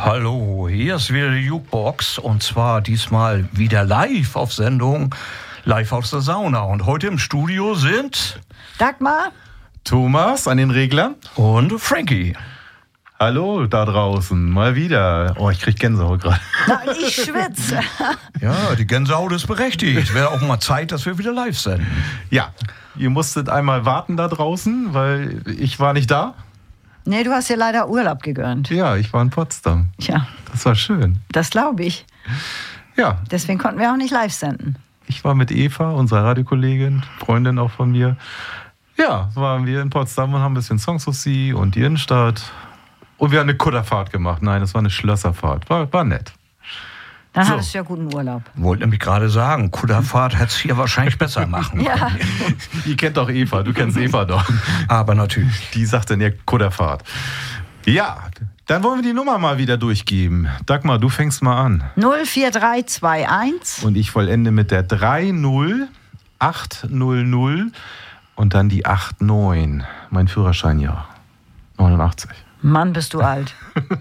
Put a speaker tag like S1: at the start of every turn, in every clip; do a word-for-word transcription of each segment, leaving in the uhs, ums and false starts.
S1: Hallo, hier ist wieder die Jukebox und zwar diesmal wieder live auf Sendung, live aus der Sauna. Und heute im Studio sind
S2: Dagmar,
S3: Thomas an den Reglern
S1: und Frankie.
S3: Hallo da draußen, mal wieder. Oh, ich krieg Gänsehaut gerade.
S2: Na, ich schwitze.
S1: Ja, die Gänsehaut ist berechtigt. Wäre auch mal Zeit, dass wir wieder live senden.
S3: Ja, ihr musstet einmal warten da draußen, weil ich war nicht da.
S2: Nee, du hast dir leider Urlaub gegönnt.
S3: Ja, ich war in Potsdam.
S2: Ja.
S3: Das war schön.
S2: Das glaube ich.
S3: Ja.
S2: Deswegen konnten wir auch nicht live senden.
S3: Ich war mit Eva, unserer Radiokollegin, Freundin auch von mir. Ja, so waren wir in Potsdam und haben ein bisschen Sanssouci und die Innenstadt. Und wir haben eine Kutterfahrt gemacht. Nein, das war eine Schlösserfahrt. War, war nett.
S2: Dann
S3: so.
S2: hattest du ja guten Urlaub.
S1: Wollte nämlich gerade sagen, Kutterfahrt hätte es hier wahrscheinlich besser machen
S2: ja.
S1: können.
S3: Ihr kennt doch Eva, du kennst Eva doch.
S1: Aber natürlich.
S3: Die sagt dann ja Kutterfahrt. Ja, dann wollen wir die Nummer mal wieder durchgeben. Dagmar, du fängst mal an.
S2: null vier drei zwei eins.
S3: Und ich vollende mit der drei null acht null null und dann die acht neun. Mein Führerscheinjahr. neunundachtzig.
S2: Mann, bist du alt.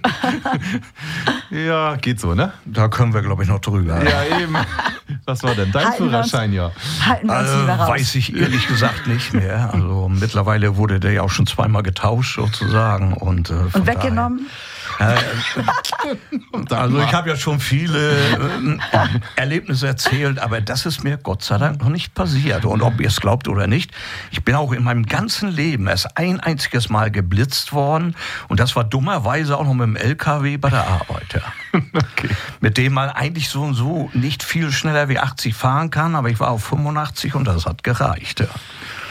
S3: Ja, geht so, ne?
S1: Da können wir, glaube ich, noch drüber.
S3: Ja, eben. Was war denn dein
S2: Halten wir uns-
S3: Führerscheinjahr?
S2: Halten wir uns
S1: Äh,
S2: lieber raus.
S1: weiß ich ehrlich gesagt nicht mehr. Also mittlerweile wurde der ja auch schon zweimal getauscht sozusagen. Und, äh, von
S2: Und weggenommen?
S1: Daher, äh, also ich habe ja schon viele äh, Erlebnisse erzählt, aber das ist mir Gott sei Dank noch nicht passiert. Und ob ihr es glaubt oder nicht, ich bin auch in meinem ganzen Leben erst ein einziges Mal geblitzt worden. Und das war dummerweise auch noch mit dem L K W bei der Arbeit. Ja.
S3: Okay.
S1: Mit dem man eigentlich so und so nicht viel schneller wie achtzig fahren kann, aber ich war auf fünfundachtzig und das hat gereicht. Ja.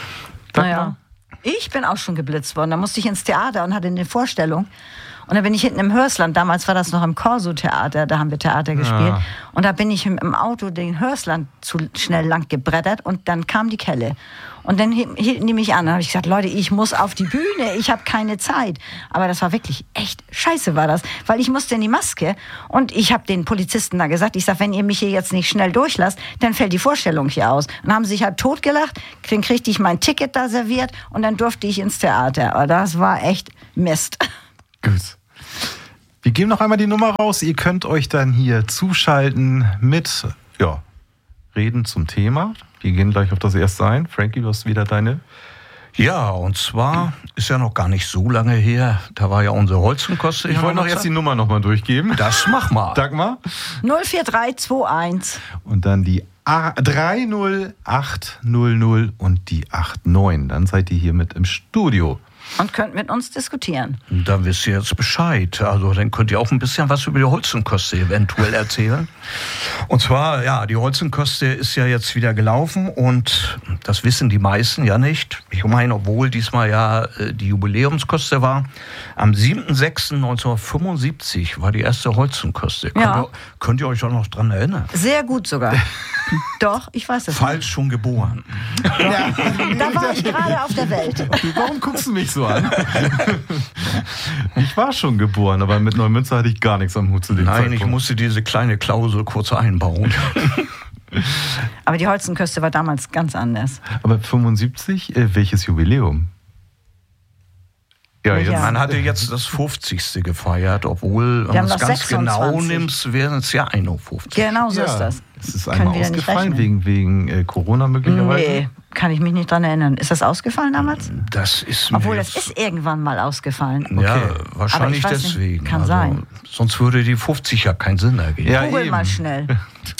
S2: Naja. Ich bin auch schon geblitzt worden. Da musste ich ins Theater und hatte eine Vorstellung. Und da bin ich hinten im Hörsland, damals war das noch im Corso-Theater, da haben wir Theater gespielt.
S3: Ja.
S2: Und da bin ich im, im Auto den Hörsland zu schnell lang gebrettert und dann kam die Kelle. Und dann hielten die mich an. Dann habe ich gesagt, Leute, ich muss auf die Bühne, ich habe keine Zeit. Aber das war wirklich echt scheiße war das, weil ich musste in die Maske. Und ich habe den Polizisten da gesagt, ich sage, wenn ihr mich hier jetzt nicht schnell durchlasst, dann fällt die Vorstellung hier aus. Und haben sie sich halt totgelacht, dann kriegte ich mein Ticket da serviert und dann durfte ich ins Theater. Aber das war echt Mist.
S3: Gut. Wir geben noch einmal die Nummer raus. Ihr könnt euch dann hier zuschalten mit ja, Reden zum Thema. Wir gehen gleich auf das erste ein. Frankie, du hast wieder deine.
S1: Ja, und zwar ist ja noch gar nicht so lange her, da war ja unsere Holzenkoste.
S3: Ich wollte noch erst die Nummer nochmal durchgeben.
S1: Das mach mal.
S3: Dagmar.
S2: null vier drei zwei eins.
S3: Und dann die drei null acht null null und die acht neun. Dann seid ihr hier mit im Studio.
S2: Und könnt mit uns diskutieren.
S1: Da wisst ihr jetzt Bescheid. Also dann könnt ihr auch ein bisschen was über die Holzenkoste eventuell erzählen. Und zwar, ja, die Holzenkoste ist ja jetzt wieder gelaufen und das wissen die meisten ja nicht. Ich meine, obwohl diesmal ja äh, die Jubiläumskoste war, am siebter sechster neunzehnhundertfünfundsiebzig war die erste Holzenkoste. Könnt,
S2: Ja.
S1: ihr, könnt ihr euch auch noch dran erinnern?
S2: Sehr gut sogar. Doch, ich weiß es.
S1: Falsch schon geboren.
S3: Ja.
S2: Da war ich gerade auf der Welt.
S3: Warum guckst du mich so an? Ich war schon geboren, aber mit Neumünster hatte ich gar nichts am Hut zu dem
S1: Nein,
S3: Zeitpunkt.
S1: ich musste diese kleine Klausel kurz einbauen.
S2: Aber die Holzenkoste war damals ganz anders.
S3: Aber fünfundsiebzig, äh, welches Jubiläum? Ja, jetzt.
S2: Ja.
S1: Man hatte jetzt das fünfzigste gefeiert, obwohl, wenn
S2: Wir haben
S1: man es
S2: noch
S1: ganz genau
S2: sechsundzwanzig.
S1: nimmt, wären es ja einundfünfzig.
S2: Genau so
S3: Ja,
S2: ist das.
S3: Es ist
S2: Können
S3: einmal
S2: wir ja nicht
S3: ausgefallen
S2: rechnen.
S3: wegen, wegen äh, Corona möglicherweise.
S2: Nee, kann ich mich nicht dran erinnern. Ist das ausgefallen damals?
S1: Das ist mir
S2: Obwohl, das
S1: jetzt,
S2: ist irgendwann mal ausgefallen.
S1: ja,
S3: Okay.
S1: wahrscheinlich
S2: Aber ich weiß nicht,
S1: deswegen.
S2: kann
S1: also,
S2: sein.
S1: Sonst würde die fünfzig ja keinen Sinn ergeben.
S3: Ja,
S2: Google
S3: eben.
S2: mal schnell.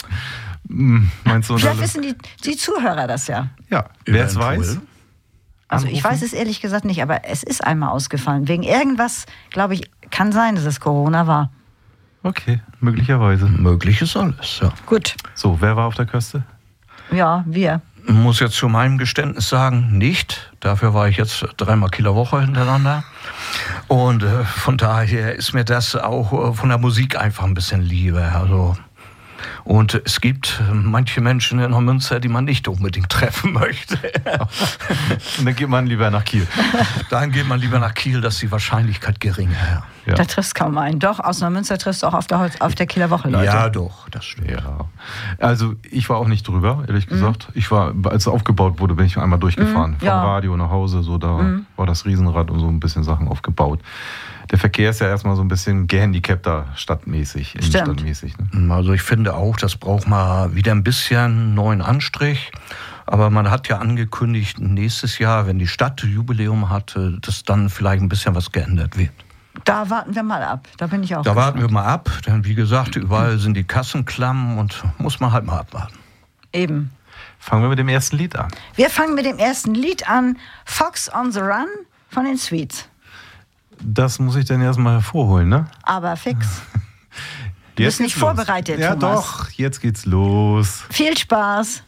S3: Hm, meinst du?
S2: Vielleicht
S3: dann-
S2: wissen die, die Zuhörer das ja.
S3: Ja, wer es
S1: Eventuell.
S3: weiß.
S2: Also ich
S3: Anrufen?
S2: weiß es ehrlich gesagt nicht, aber es ist einmal ausgefallen. Wegen irgendwas, glaube ich, kann sein, dass es Corona war.
S3: Okay, möglicherweise.
S1: Möglich ist alles, ja.
S2: Gut,
S3: So, wer war auf der Küste?
S2: ja, wir.
S1: Ich muss jetzt zu meinem Geständnis sagen, nicht. Dafür war ich jetzt dreimal Kieler Woche hintereinander. Und äh, von daher ist mir das auch äh, von der Musik einfach ein bisschen lieber. Also, und es gibt äh, manche Menschen in Neumünster, die man nicht unbedingt treffen möchte.
S3: Und dann geht man lieber nach Kiel.
S1: Dann geht man lieber nach Kiel, das ist die Wahrscheinlichkeit geringer. Ja,
S3: Ja.
S2: Da triffst kaum einen. Doch, aus Neumünster triffst du auch auf der, Holz- auf der Kieler Woche Leute.
S1: ja doch, das stimmt.
S3: Ja. Also ich war auch nicht drüber, ehrlich gesagt. Ich war, als es aufgebaut wurde, bin ich einmal durchgefahren.
S2: Mhm,
S3: Vom
S2: ja.
S3: Radio nach Hause, so da war das Riesenrad und so ein bisschen Sachen aufgebaut. der Verkehr ist ja erstmal so ein bisschen gehandicapter stadtmäßig, innenstadtmäßig.
S1: Ne? Also ich finde auch, das braucht mal wieder ein bisschen neuen Anstrich. Aber man hat ja angekündigt, nächstes Jahr, wenn die Stadt Jubiläum hatte, dass dann vielleicht ein bisschen was geändert wird.
S2: Da warten wir mal ab. Da bin ich auch
S1: Da
S2: gespannt.
S1: warten wir mal ab, denn wie gesagt, überall sind die Kassen klamm und muss man halt mal abwarten.
S2: Eben.
S3: Fangen wir mit dem ersten Lied an.
S2: Wir fangen mit dem ersten Lied an. Fox on the Run von den Sweets.
S3: Das muss ich dann erstmal hervorholen, ne?
S2: Aber fix. Du
S3: Jetzt
S2: bist nicht
S3: geht's los.
S2: vorbereitet,
S3: Ja,
S2: Thomas.
S3: doch. Jetzt geht's los.
S2: Viel Spaß.